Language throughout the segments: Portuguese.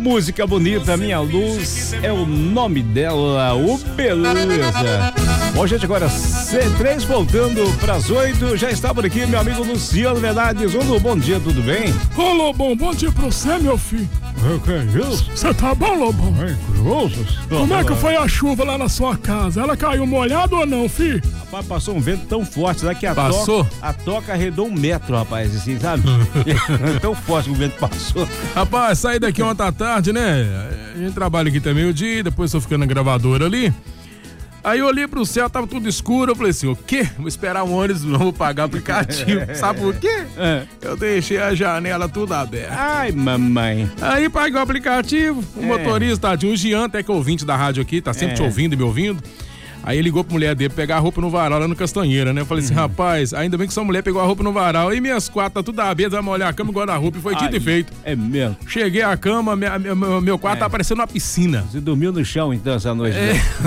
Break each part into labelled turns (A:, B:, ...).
A: Música bonita, Minha Luz é o nome dela, o Beleza. Bom, gente, agora C3 voltando pras 8, já está por aqui meu amigo Luciano Verdades. Lu, bom dia, tudo bem?
B: Ô, Lobão, bom dia pra você, meu filho.
A: Que é isso?
B: Você tá bom, Lobão?
A: Cruzes.
B: Como é que foi a chuva lá na sua casa? Ela caiu molhada ou não, filho?
A: Rapaz, passou um vento tão forte lá que a toca arredou 1 metro, rapaz, assim, sabe? Tão forte que o vento passou.
B: Rapaz, saí daqui ontem à tarde, né? A gente trabalha aqui também o dia, depois tô ficando na gravadora ali. Aí eu olhei pro céu, tava tudo escuro, eu falei assim, o quê? Vou esperar um ônibus, não vou pagar aplicativo. Sabe por quê? Eu deixei a janela tudo aberta.
A: Ai, mamãe.
B: Aí paguei o aplicativo, o motorista, tadinho, o Jean, até que é ouvinte da rádio aqui, tá sempre te ouvindo e me ouvindo. Aí ele ligou pra mulher dele pegar a roupa no varal lá no Castanheira, né? Eu falei assim, rapaz, ainda bem que sua mulher pegou a roupa no varal. E minhas quatro, tá tudo aberto, vai molhar a cama igual a roupa. E foi dito e feito.
A: É mesmo?
B: Cheguei à cama, meu quarto tá parecendo uma piscina.
A: Você dormiu no chão então essa noite?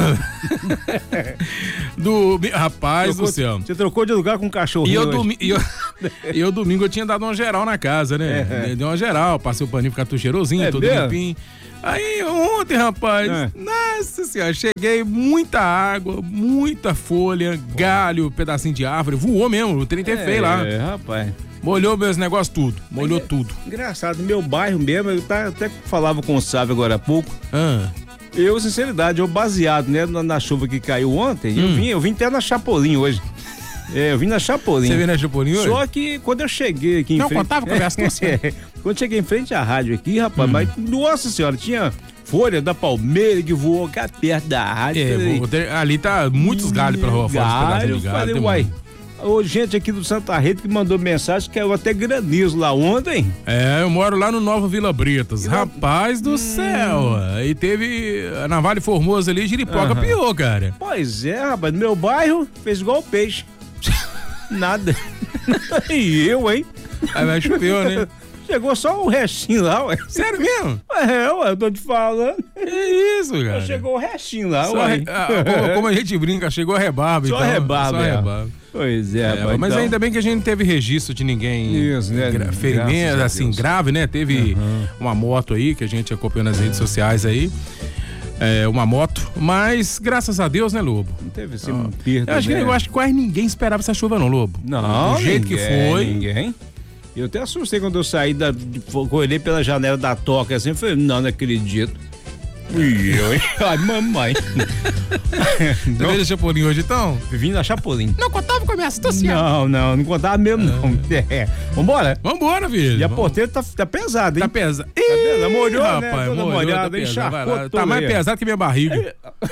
B: Rapaz do céu.
A: Você trocou de lugar com um cachorro.
B: E eu domingo eu tinha dado uma geral na casa, né? Deu uma geral, passei o paninho, ficar tudo cheirosinho, tudo limpinho. Aí ontem, rapaz, nossa senhora, cheguei, muita água, muita folha, galho, pedacinho de árvore, voou mesmo, o trem teve feio lá.
A: Rapaz.
B: Molhou meus negócios tudo, molhou tudo.
A: Engraçado, no meu bairro mesmo, eu até falava com o Sávio agora há pouco. Eu, sinceridade, baseado, né, na chuva que caiu ontem, eu vim até na Chapolin hoje. Eu vim na Chapolin.
B: Você veio na Chapolin hoje?
A: Só que quando eu cheguei aqui em frente...
B: Não, contava conversa com você.
A: Quando eu cheguei em frente à rádio aqui, rapaz, mas, nossa senhora, tinha folha da palmeira que voou cá perto da rádio.
B: Ali tá muitos galhos pra rua fora.
A: Eu falei, uai, gente aqui do Santa Rita que mandou mensagem que caiu até granizo lá ontem.
B: Eu moro lá no Nova Vila Bretas. Rapaz do céu. Aí teve na Vale Formoso ali, Jiripoca pior, cara.
A: Pois é, rapaz, no meu bairro fez igual o peixe. Nada. E eu, hein?
B: Aí vai chover, né?
A: Chegou só o restinho lá, ué.
B: Sério mesmo?
A: Ué, eu tô te falando.
B: Que isso, cara?
A: Chegou o restinho lá, ué.
B: Como a gente brinca, chegou a rebarba.
A: Só
B: então,
A: rebarba.
B: Só rebarba.
A: Pois é, rapaz.
B: Mas
A: então...
B: ainda bem que a gente não teve registro de ninguém.
A: Isso, né?
B: Ferimento, assim, grave, né? Teve uma moto aí que a gente acompanhou nas redes sociais aí. Uma moto, mas graças a Deus, né, Lobo?
A: Não teve assim um perda.
B: Eu acho que quase ninguém esperava essa chuva, não, Lobo.
A: Não,
B: do jeito que foi.
A: Ninguém. Eu até assustei quando eu saí olhei pela janela da toca assim, eu falei, não acredito. E eu, hein? Ai, mamãe.
B: Você veio da Chapolin hoje, então?
A: Vim da Chapolin.
B: Não contava com a minha astúcia.
A: Não contava mesmo, não. Vambora?
B: Vambora, filho.
A: E a porteira tá pesada, hein?
B: Tá pesada.
A: Molhou,
B: rapaz,
A: né? Toda molhada, encharcou.
B: Tá mais pesado que minha barriga.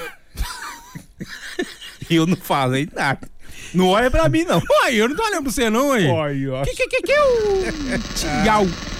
A: E eu não falei nada. Não olha pra mim, não.
B: Uai, eu não tô olhando pra você, não, aí.
A: Olha,
B: Que Tchau.